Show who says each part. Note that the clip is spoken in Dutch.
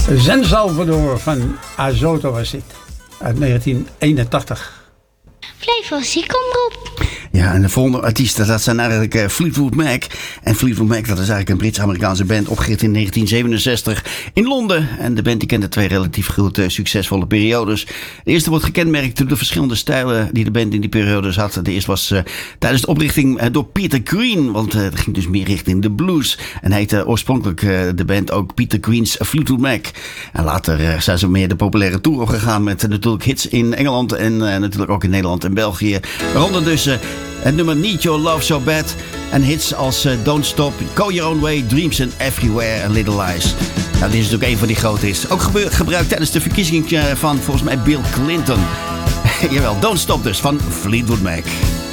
Speaker 1: San Salvador van Azoto was dit. Uit 1981.
Speaker 2: Flevo Ziekomroep.
Speaker 3: Ja, en de volgende artiesten, dat zijn eigenlijk Fleetwood Mac. En Fleetwood Mac, dat is eigenlijk een Brits-Amerikaanse band, opgericht in 1967 in Londen. En de band die kende twee relatief grote succesvolle periodes. De eerste wordt gekenmerkt door de verschillende stijlen die de band in die periodes had. De eerste was tijdens de oprichting door Peter Green, want het ging dus meer richting de blues. En heette oorspronkelijk de band ook Peter Green's Fleetwood Mac. En later zijn ze meer de populaire tour opgegaan met natuurlijk hits in Engeland en natuurlijk ook in Nederland en België. Waaronder dus het nummer Need Your Love So Bad. En hits als Don't Stop, Go Your Own Way, Dreams and Everywhere and Little Lies. Nou, dit is natuurlijk een van die grote hits. Ook gebruikt tijdens de verkiezing van volgens mij Bill Clinton. Jawel, Don't Stop dus van Fleetwood Mac.